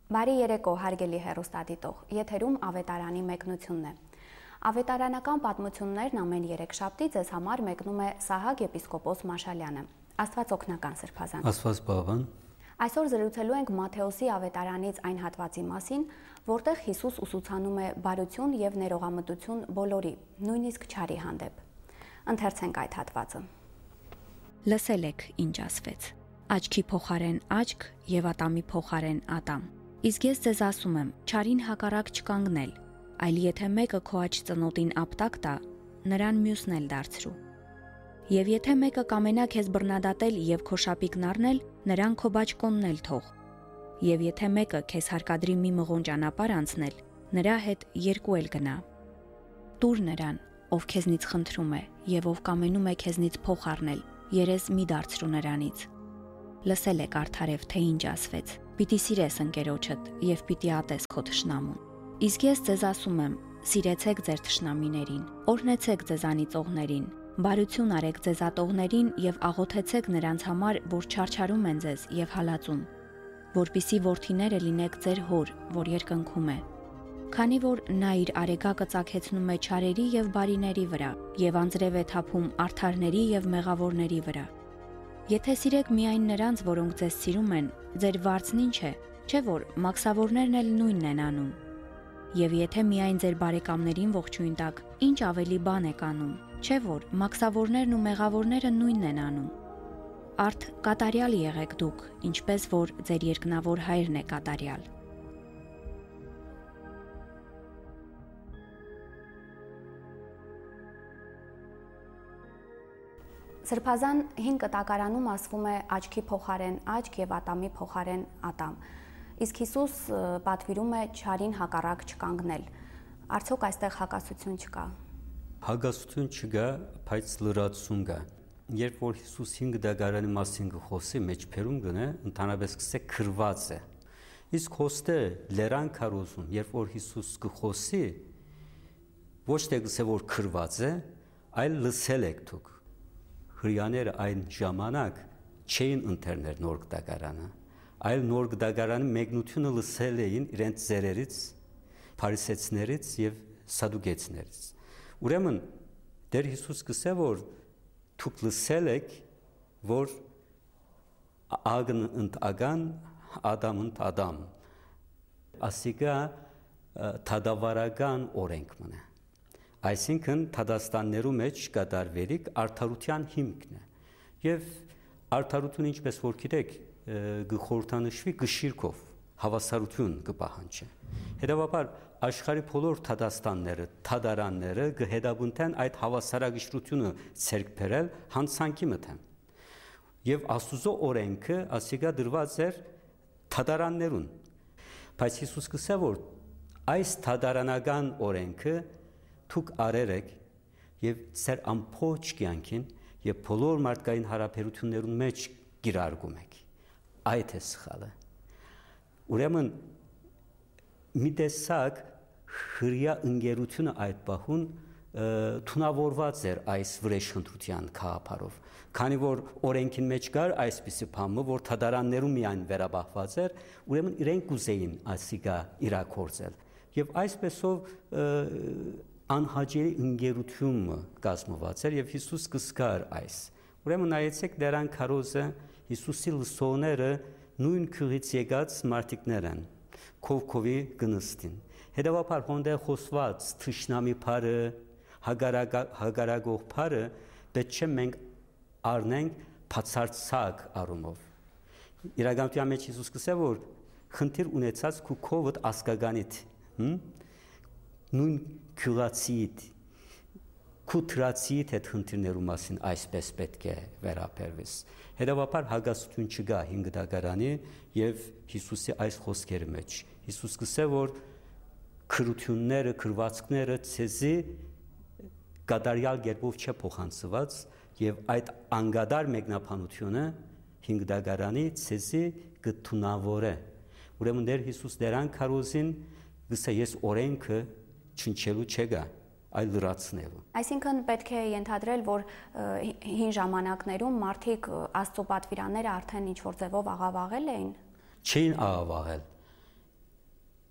Բարի երեկո, հարգելի հեռուստադիտող, եթերում ավետարանի մեկնությունն է։ Ավետարանական պատմություններն ամեն երեքշաբթի ձեզ համար մեկնում է Սահակ եպիսկոպոս Մաշալյանը։ Աստված օգնական սրբազան։ Աստված բավան։ Այսօր զրուցելու ենք Մատթեոսի ավետարանից այն հատվածի մասին, որտեղ Հիսուս ուսուցանում է բարություն եւ ներողամտություն բոլորի, նույնիսկ չարի հանդեպ։ Ընթերցենք այդ հատվածը։ Լսել եք, ինչ ասվեց. Աչքի փոխարեն աչք եւ ատամի փոխարեն ատամ։ Իսկ ես ձեզ ասում եմ, չարին հակառակ չկանգնել, այլ եթե մեկը քո աջ ծնոտին ապտակ տա, նրան մյուսն էլ դարձրու։ Եվ եթե մեկը կամենա քեզ բռնադատել եւ քո շապիկն առնել, նրան քո բաճկոնն էլ թող։ Եվ եթե մեկը քեզ հարկադրի մի մղոն ճանապարհ անցնել, նրա հետ երկու էլ գնա։ Տուր նրան, ով քեզնից խնդրում է, եւ ով կամենում է քեզնից փող առնել, երես մի դարձրու նրանից։ Լսել եք արդարև, թե ինչ ասվեց. Պիտի սիրես ընկերոջդ եւ պիտի ատես քո թշնամուն։ Իսկ ես ձեզ ասում եմ, սիրեցեք ձեր թշնամիներին, օրհնեցեք ձեզանից ողներին, բարություն արեք ձեզ ատողներին եւ աղոթեցեք նրանց համար, որ չարչարում են ձեզ եւ հալածում, որպիսի որդիները լինեք ձեր հոր, որ երկնքում է։ Քանի որ նա իր արեգակը ծագեցնում է չարերի եւ բարիների վրա եւ անձրև է թափում արդարների եւ մեղավորների վրա։ Եթե սիրեք միայն նրանց, որոնք ձեզ սիրում են, ձեր վարձն ինչ է, չէ՞ որ մաքսավորներն էլ նույնն են անում։ Եվ եթե միայն ձեր բարեկամներին ողջույն տաք, ինչ ավելի բան եք անում, չէ՞ որ մաքսավորներն ու մեղավորները նույնն են անում։ Արդ կատարյալ եղեք դուք, ինչպես որ ձեր երկնավոր Հայրն է կատարյալ։ Սրբազան 5 կտակարանում ասվում է աչքի փոխարեն աչք եւ ատամի փոխարեն ատամ։ Իսկ Հիսուս պատվիրում է չարին հակառակ չկանգնել։ Արդյոք այստեղ հակասություն չկա։ Հակասություն չկա, բայց լրացում կա։ Երբ որ Հիսուս 5 դագարանի մասին գխոսի մեջբերում գնե, ընդհանրապես կսե քրված է։ Իսկ հոստե լերան քարոզում, երբ որ Հիսուս գխոսի, ոչ թե գսե որ քրված է, այլ լսել եք դուք։ Հրյաները այն ժամանակ չէին ընթերներ նոր գդագարանը, այլ նոր գդագարանի մեկնությունը լսել էին իրենց ծերերից, փարիսեցիներից եւ սադուկեցիներից։ Ուրեմն Տեր Հիսուս գսե որ դուք լսել եք, որ ագն ընդ ագան, ադամ ընդ ադամ, ասիկա թադավարական օրենք մնա։ Այսինքն թադաստաններու մեջ կատարվելիք արդարության հիմքն է եւ արդարությունը ինչպես որ գիտեք գխորթանշվի գշիրքով հավասարություն կպահանջի հետեւաբար աշխարհի բոլոր թադաստանները թադարանները կհետաբնթեն այդ հավասարագշրությունը ցերկ բերել հանցանքի մտեն եւ Աստուծո օրենքը ասիկա դրված էր թադարաններուն բայց Հիսուս կսա որ այս թադարանական օրենքը դուք արեր եք եւ ծեր ամբողջ կյանքին եւ բոլոր մարդկային հարաբերություններուն մեջ գիրարգում եք այդ է սխալը ուրեմն մի տեսակ հրյա ընկերությունը այդ բախուն թունավորված էր այս վրեժխնդրության քահապարով քանի որ օրենքին մեջ կար այսպիսի բանը որ թադարաններում միայն վերաբախված էր ուրեմն իրենք կուզեին ասիկա իրակորձել եւ այսպեսով անհաջելի ընկերությունը կազմված էր եւ Հիսուս կսկար այս ուրեմն նայեցեք դերան քարոզը Հիսուսի լսողները նույն քրից եկած մարդիկներ են քովքովի գնստին հետեւաբար հոնդե խոսված թշնամի բարը հագարագող բարը պետք չէ մենք առնենք բացարձակ առումով իրականության մեջ Հիսուս կսե որ խնդիր ունեցած քուքովդ ասկագանիտ նույն քյուրացիտ քուտրացիտ հետ խնդիրներու մասին այսպես պետք է վերաբերվես հետևաբար հագասություն չկա 5 դագարանի եւ Հիսուսի այս խոսքերի մեջ Հիսուս կսե որ քրությունները քրվածքները ցեզի կատարյալ կերպով չէ փոխանցված եւ այդ անգադար մեկնաբանությունը 5 դագարանի ցեզի կթունավոր է ուրեմն դեր Հիսուս դերան քարոզին գսե ես օրենքը չնչելու չգա այլ լրացնելու Այսինքն պետք է ենթադրել որ հին ժամանակներում մարդիկ Աստծո պատվիրանները արդեն ինչ որ ձևով աղավաղել էին Չէին աղավաղել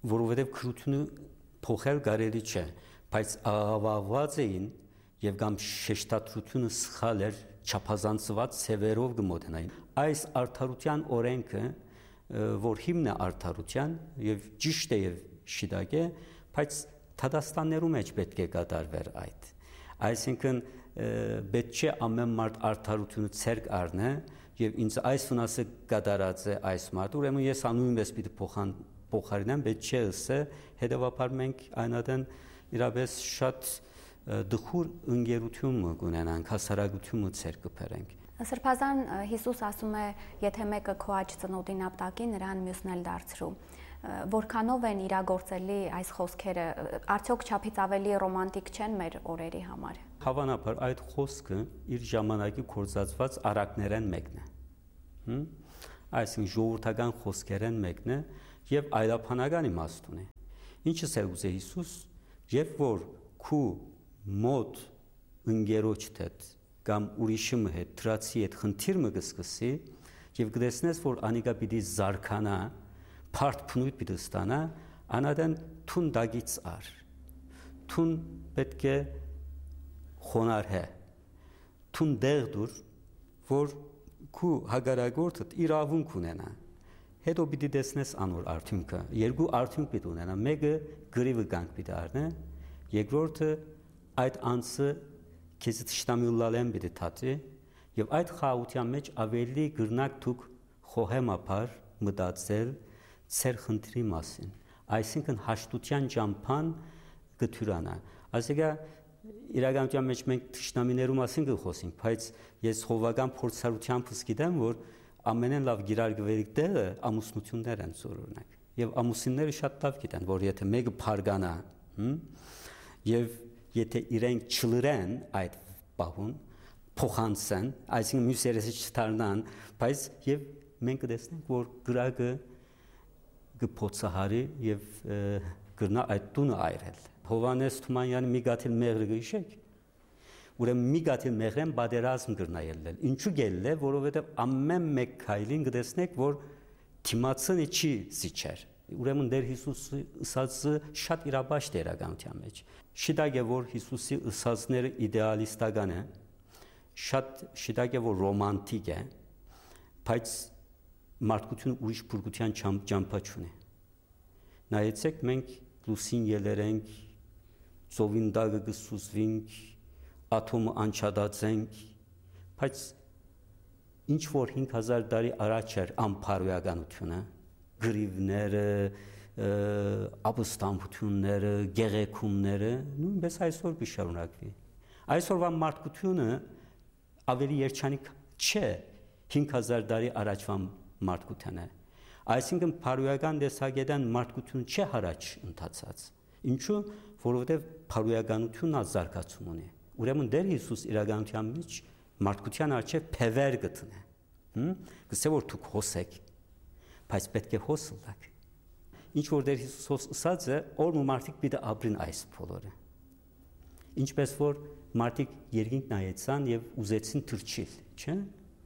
որովհետև քրությունը փոխել կարելի չէ, բայց աղավաղված էին եւ կամ շեշտադրությունը սխալ էր, չափազանցված սևերով գմոդենային։ Այս արդարության օրենքը, որ հիմն է արդարության եւ ճիշտ է եւ շիդակ է, բայց Թադաստաններու մեջ պետք է կատարվեր այդ։ Այսինքն պետք չէ ամեն մարդ արդարությունը ցերկ առնե եւ ինձ այս վնասը կատարած է այս մարդ, ուրեմն ես անունս պիտի փոխարինեմ, պետք չէ ասե, հետեւաբար մենք այնադեն իրապես շատ դխուր ընկերություն կունենանք, հասարակությունը ցերկ կփերենք։ Սրբազան Հիսուս ասում է, եթե մեկը քո աջ ծնոտին ապտակի, նրան մյուսն էլ դարձրու։ Որքանով են իրագործելի այս խոսքերը, արդյոք չափից ավելի ռոմանտիկ չեն մեր օրերի համար։ Հավանաբար այդ խոսքը իր ժամանակի կորզածված արակներեն մեկն է։ Այսինքն ժողովրդական խոսքերեն մեկն է եւ այլաբանական իմաստ ունի։ Ինչս է ուզե Հիսուս, երբ որ քու մոտ ընկերոջ հետ կամ ուրիշի հետ, դրացի հետ խնդիր մը կսկսի եւ կտեսնես, որ անիկա պիտի զարքանա, փարտ փնույթ պիտի ստանա, անադեն թուն դագից ար։ Թուն պետք է խոնարհե։ Թուն դեղ դուր, որ քու հագարագործդ իրավունք ունենա։ Հետո պիտի տեսնես անոր արդյունքը։ Երկու արդյունք պիտի ունենա։ Մեկը գրիվը կանք պիտի առնե, երկրորդը այդ անձը քեզ տշտամիուլալեն պիտի թաթի եւ այդ խաղաղության մեջ ավելի գրնակ դուք խոհեմապար մտածել ծեր խնդրի մասին, այսինքն հաշտության ճամփան գթյուրանա։ Այսինքն իրականության մեջ մենք տշտամիներու մասին կխոսենք, բայց ես հովական փորձառությամբ գիտեմ, որ ամենեն լավ գիրարգվելիք տեղը ամուսնություններ են օրինակ։ Եվ ամուսինները շատ լավ գիտեն, որ եթե մեկը փարգանա, եւ եթե իրենք չլրեն այդ պահուն, փոխանցեն, այսինքն մյուս երեսը չդառնան, բայց եւ մենք կտեսնենք, որ գրակը կփոցահարի եւ գրնա այդ տունը այրել։ Հովանես Թումանյանի մի գաթիլ մեղրը գիշեք, ուրեմն մի գաթիլ մեղրեն բادرազմ գրնա ելնել։ Ինչու գելել է, որովհետեւ ամեն մեկ քայլին կտեսնեք, որ թիմացնի չի զիջեր։ Ուրեմն դեր Հիսուսի ըսածը շատ իրաբաշտ է իրականության մեջ։ Շիտակ է, որ Հիսուսի ըսածները իդեալիստական է, շատ շիտակ է, որ ռոմանտիկ է, բայց մարդկությունը ուրիշ բուրգության ճամփա չունի։ Նայեցեք, մենք լուսին ելերենք, ծովին դագը կսուզվենք, աթոմը անչադացենք, բայց ինչ որ 5000 տարի առաջ էր ամփարոյականությունը, գրիվները, ապստամբությունները, գեղեցումները, նույնպես այսօր կշարունակվի։ Այսօրվա մարդկությունը ավելի երջանիկ չէ 5000 տարի առաջվա մարդկությանը։ Այսինքն փարոյական տեսակետան մարդկությունը չէ հարաճ ընթացած։ Ինչու՞, որովհետև փարոյականությունն ազարգացում ունի։ Ուրեմն դեր Հիսուս իրականության մեջ մարդկության արժե փևեր գտնե։ Գսե որ դուք հոսեք, բայց պետք է հոսլակ։ Ինչ որ դեր Հիսուս ասած է, որ մարդիկ պիտի ապրին այս բոլորը։ Ինչպես որ մարդիկ երկինք նայեցան եւ ուզեցին թրջիլ, չէ՞։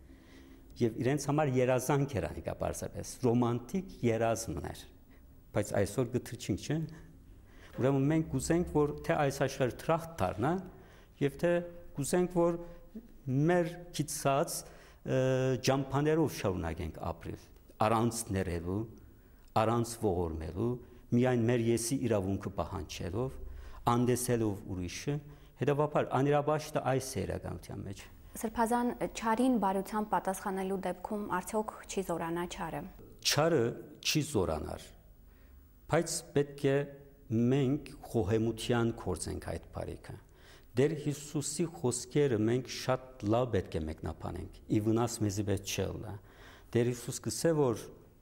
Եվ իրենց համար երազանք էր անիկա բարձրապես, ռոմանտիկ երազմներ, բայց այսօր գթրջինք, չէ՞։ Ուրեմն մենք կուզենք, որ թե այս աշխարհը թրախտ դառնա, եւ թե կուզենք, որ մեր քիծած ջամփաներով շարունակենք ապրել, առանց ներելու, առանց ողորմելու, միայն մեր եսի իրավունքը պահանջելով, անդեսելով ուրիշը, հետեւաբար անիրաբաշտը այս է իրականության մեջ։ Սրբազան չարին բարությամբ պատասխանելու դեպքում արդյոք չի զորանա չարը։ Չարը չի զորանար, բայց պետք է մենք խոհեմության կործենք այդ բարիքը։ Դեր Հիսուսի խոսքերը մենք շատ լավ պետք է մեկնաբանենք։ Ի վնաս մեզի պետք չէ։ Դեր Հիսուս կսե որ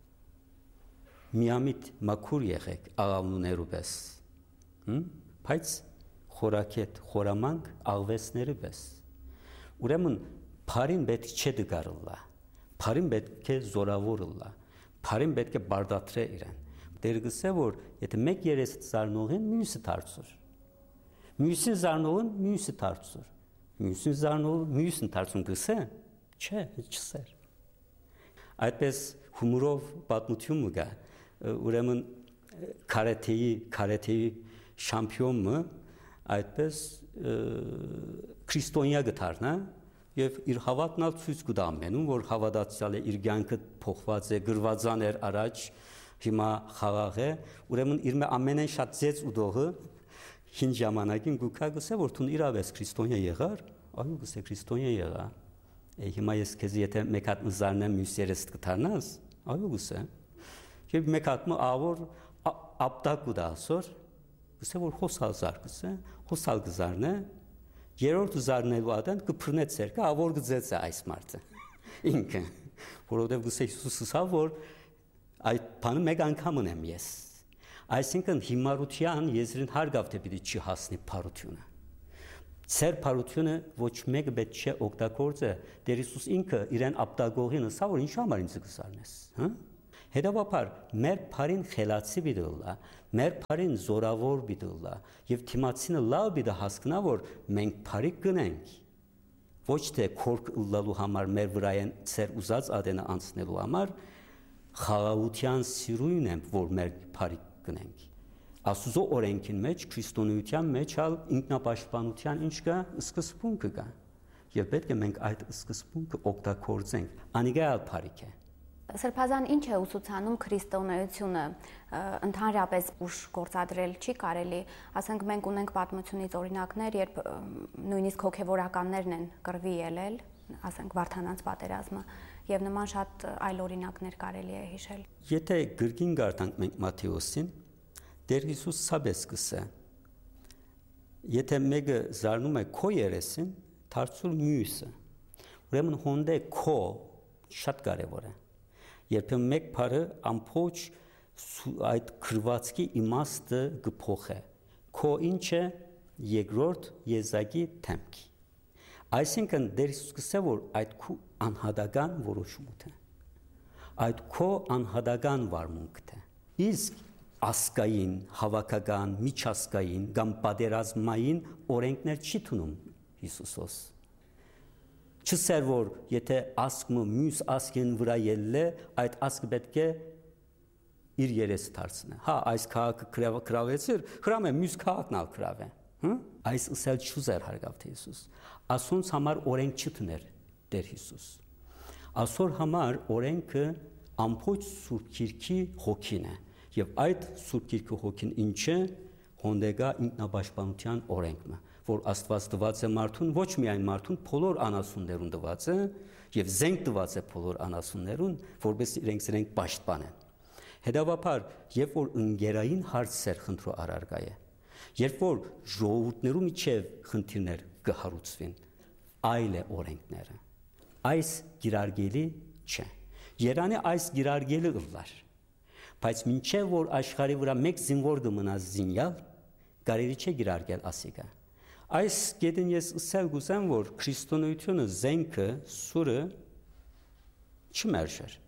միամիտ մաքուր եղեք աղավնուներու պես, բայց խորակետ, խորամանկ աղվեսների պես։ Ուրեմն բարին պետք չէ դգարլա, բարին պետք է զորավորլա, բարին պետք է բարդատրե իրեն։ Դեր գսե որ եթե մեկ երեսը զարնողին մյուսը դարձուր, մյուսին զարնողին մյուսը դարձուր, մյուսին զարնողին մյուսին դարձուն գսե, չէ, չսեր։ Այդպես հումորով պատմություն կա, ուրեմն կարեթեի շամպիոնը այդպես քրիստոնյա գտարնա եւ իր հավատն ալ ցույց կտա ամենում, որ հավատացյալ է, իր կյանքը փոխված է, գրվածան էր առաջ, հիմա խաղաղ է, ուրեմն իր ամենեն շատ ծեց ուդողը հին ժամանակին գուքա գսե որ դու իրավես քրիստոնյա եղար, այո գսե քրիստոնյա եղա։ Հիմա ես քեզ եթե մեկ հատ մզարնեմ մյուս երես կթարնաս, այո գսե։ Եվ մեկ հատ ավոր ապտակ ու դասոր, գսե որ հոսալզար գսե, հոսալ գզարնե, երրորդ զարնելու ադեն կփռնեց ցերկը, ավոր գծեց է այս մարդը։ Ինքը, որովհետև գսե Հիսուսը ասավ որ այդ բանը մեկ անգամ ունեմ ես։ Այսինքն հիմարության եզրին հարգավ թե պիտի չի հասնի փարությունը։ Ցեր փարությունը ոչ մեկը պետք չէ օգտագործե, Տեր Հիսուս ինքը իրեն ապտագողին ասա որ ինչ համար ինձ կսարնես, հա։ Հետևաբար մեր փարին խելացի բիդլա, մեր փարին զորավոր բիդլա, եւ թիմացինը լավ բիդը հասկնա որ մենք փարի կնենք։ Ոչ թե քորք ըլլալու համար մեր վրայեն ցեր ուզած ադենը անցնելու համար խաղաղության սիրույն եմ որ մեր փարի կնենք։ Աստուծո օրենքին մեջ, քրիստոնեության մեջ ալ ինքնապաշտպանության ինչ կա, սկզբունքը կա։ Եվ պետք է մենք այդ սկզբունքը օգտագործենք։ Անիգալ փարիք է։ Սրբազան ինչ է ուսուցանում քրիստոնեությունը, ընդհանրապես ուշ գործադրել չի կարելի, ասենք մենք ունենք պատմությունից օրինակներ, երբ նույնիսկ հոգևորականներն են կռվի ելել, ասենք Վարդանանց պատերազմը, եւ նման շատ այլ օրինակներ կարելի է հիշել։ Եթե գրքին գարտանք մենք Մատթեոսին, Տեր Հիսուս սաբես կսե։ Եթե մեկը զարնում է քո երեսին, դարձուր մյուսը։ Ուրեմն հոնդե քո շատ կարևոր է։ Երբեմն մեկ բառը ամփոփ այդ քրվածքի իմաստը գփոխե։ Քո ինչ է երկրորդ եզակի թեմքի։ Այսինքն Տեր Հիսուս կսե որ այդ քո անհատական որոշումն է։ Այդ քո անհատական վարմունքն է։ Իսկ ասկային, հավաքական, միջազգային կամ պատերազմային օրենքներ չի տունում Հիսուսոս։ Չսեր որ եթե ասկը մյուս ասկեն վրա ելլե, այդ ասկը պետք է իր երեսը դարձնե։ Հա, այս քաղաքը քրավեցիր, հրամե մյուս քաղաքն ալ քրավե։ Այս ըսել չուզեր հարգավ թե Հիսուս։ Ասոնց համար օրենք չտներ Տեր Հիսուս։ Ասոր համար օրենքը ամբողջ Սուրբ Գիրքի հոգին է։ Եվ այդ Սուրբ Գիրքի հոգին ինչ է, հոնդեգա ինքնապաշտպանության օրենքը, որ Աստված տված է մարդուն, ոչ միայն մարդուն, բոլոր անասուններուն տված է, եւ զենք տված է բոլոր անասուններուն, որպես իրենք պաշտպանեն։ Հետևաբար, երբ որ ընկերային հարցեր խնդրո առարգա է, երբ որ ժողովուրդներու միջև խնդիրներ կհարուցվին, այլ է օրենքները։ Այս գիրարգելի չէ։ Երանի այս գիրարգելի ըլլար։ Բայց մինչև որ աշխարհի վրա մեկ զինվոր կմնա զինյալ, կարելի չէ գիրարգել ասիկա։ Այս գետին ես ասել գուսեմ, որ քրիստոնեությունը զենքը, սուրը չմերժեր։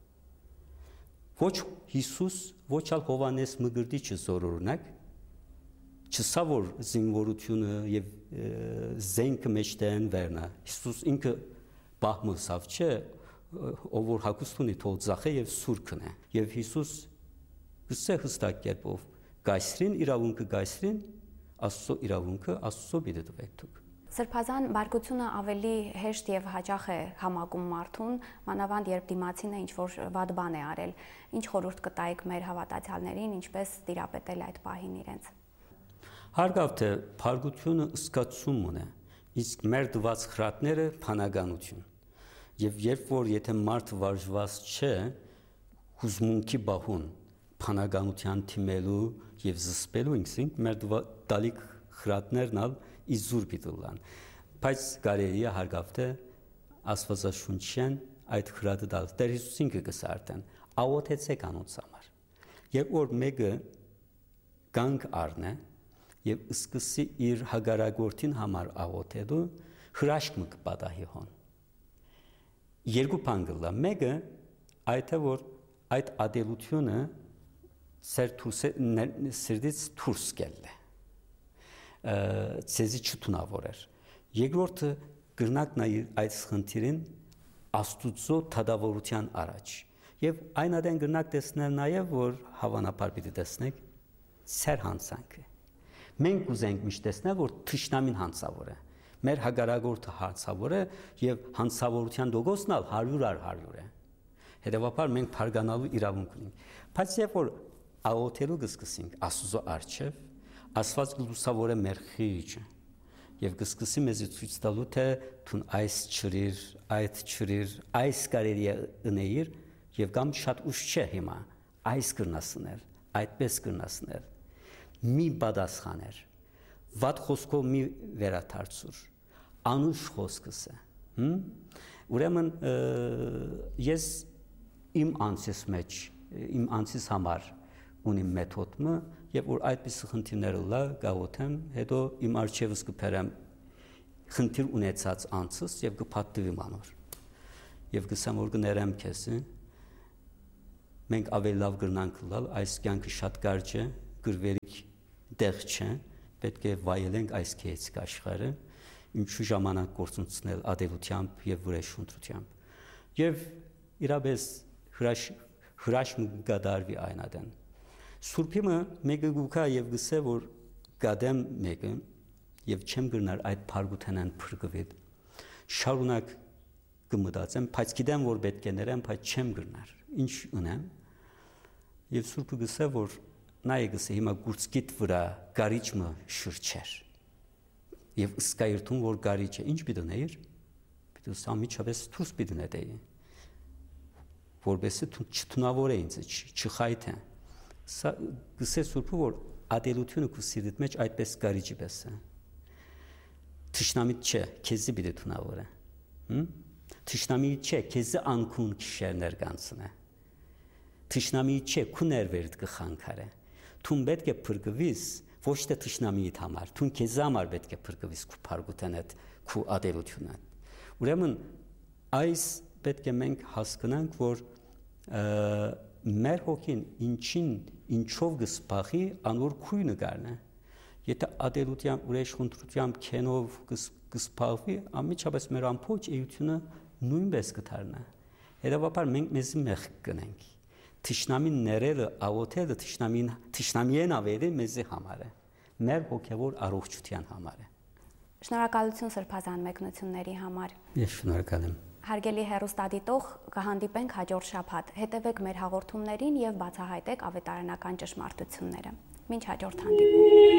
Ոչ Հիսուս, ոչ ալ Հովանես Մգրտիչը զորօրինակ, չսա որ զինվորությունը եւ զենքը մեջտեն վերնա։ Հիսուս ինքը բահմուսավ չէ, ով որ հագուստ ունի թող ծախե եւ սուրքն է։ Եվ Հիսուս գսե հստակ կերպով գայսրին իրավունքը գայսրին, Աստծո իրավունքը Աստծո բիդը տվեք դուք։ Սրբազան բարգությունը ավելի հեշտ եւ հաճախ է համակում մարդուն, մանավանդ երբ դիմացինը ինչ-որ վատ բան է արել։ Ինչ խորհուրդ կտայիք մեր հավատացյալներին, ինչպես տիրապետել այդ պահին իրենց։ Հարգավ թե բարգությունը սկացում ունի, իսկ մեր դված խրատները փանագանություն։ Եվ երբ որ եթե մարդ վարժված չէ, հուզմունքի բահուն փանագանության թիմելու եւ զսպելու ինքսին մեր դալիք խրատներն ալ իզուր պիտուլան բայց կարելի է հարգավ թե Աստվածաշունչեն այդ խրատը դալ Տեր Հիսուսին կգսարտեն աղոթեցեք անոնց համար երբ որ մեկը կանգ առնե եւ սկսի իր հագարագործին համար աղոթելու հրաշք մը կպատահի հոն երկու բան կլա մեկը այդ է որ այդ ադելությունը սրդից դուրս գելը ցեզի չթունավորեր երկրորդը գրնակ նայ այդ խնդիրին աստուծո թադավորության առաջ Եվ այն adեն գրնակ տեսնել նաև, որ հավանաբար պիտի տեսնեք սեր հանցանքը։ Մենք ուզենք միշտ տեսնել, որ թշնամին հանցավոր է։ Մեր հագարագործը հանցավոր է եւ հանցավորության դոգոսն ալ 100 է։ Հետևաբար մենք փարգանալու իրավունք ունենք։ Բայց երբ որ աղոթելու կսկսենք Աստծո առջև, Աստված կլուսավորե մեր խիղճը եւ կսկսի մեզ ցույց տալու թե թուն այս ճրիր, այդ ճրիր, այս կարելի է ընեիր եւ կամ շատ ուշ չէ հիմա այս կրնասներ, այդպես կրնասներ։ Մի բադասխաներ, վատ խոսքով մի վերաթարցուր, անուշ խոսքս է։ Ուրեմն ես իմ անձիս մեջ, իմ անձիս համար ունիմ մեթոդը, եւ որ այդպես խնդիրները լա գաղութեմ, հետո իմ արջևս կփերեմ խնդիր ունեցած անձս եւ կփաթվի մանոր։ Եվ գսեմ որ կներեմ քեզ, մենք ավելի լավ կրնանք լալ, այս կյանքը շատ կարճ է, գրվերիկ դեղ չէ, պետք է վայելենք այս քեծիկ աշխարհը, ինչու ժամանակ գործունեցնել ադելությամբ եւ վրեժշունտրությամբ։ Եվ իրապես հրաշ կդարվի այն adեն։ Սուրբիմը մեկը գուքա եւ գսե որ գադեմ մեկը եւ չեմ գրնար այդ փարգութենան փրկվիտ շարունակ կմտածեմ բայց գիտեմ որ պետք է ներեմ բայց չեմ գրնար ինչ ունեմ եւ Սուրբը գսե որ նայ գսե հիմա գուրցկիտ վրա գարիճը շրջեր եւ ըսկայրթուն որ գարիճ է ինչ պիտի պիտի սամիջապես դուրս պիտի նետեի որբեսի չթունավոր է ինձ չխայթե սա գսե Սուրբը որ ադելությունը քու սիրտ մեջ այդպես գարիճի պես է Թշնամիտ չէ քեզի պիտի թունավոր է Թշնամիտ չէ քեզի անկուն քիշերներ կանցնե Թշնամիտ չէ քու ներվերդ կխանքարե Թուն պետք է փրկվիս ոչ թե թշնամիիդ համար թուն քեզ համար պետք է փրկվիս քու փարգութենդ քու ադելությունը Ուրեմն այս պետք է մենք հասկանանք որ մեր հոգին ինչով գսպախի անոր քույնը գարնե Եթե ադելությամբ ուրեշխնդրությամբ քենով գսպախվի ամիջապես մեր ամփոփ էությունը նույնպես կդառնա Հետևաբար մենք մեզ մեղք կնենք Թշնամին ներելը աղոթելը թշնամիեն ավելի մեզի համար է մեր հոգևոր առողջության համար է Շնորհակալություն սրբազան մեկնությունների համար Ես շնորհակալ եմ Հարգելի հեռուստադիտող, կհանդիպենք հաջորդ շաբաթ։ Հետևեք մեր հաղորդումներին եւ բացահայտեք ավետարանական ճշմարտությունները։ Մինչ հաջորդ հանդիպում։